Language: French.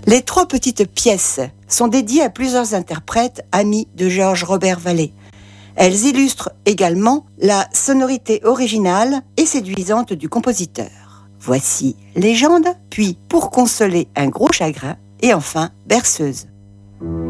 Les 3 petites pièces sont dédiées à plusieurs interprètes amis de Georges Robert Vallée. Elles illustrent également la sonorité originale et séduisante du compositeur. Voici Légende, puis Pour consoler un gros chagrin, et enfin Berceuse.